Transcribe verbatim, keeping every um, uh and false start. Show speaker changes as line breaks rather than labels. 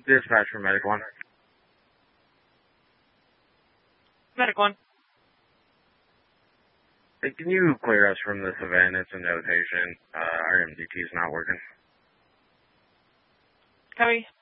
Dispatch for Medic one.
Medic one.
Hey, can you clear us from this event? It's a notation. Uh, our M D T is not working.
Copy.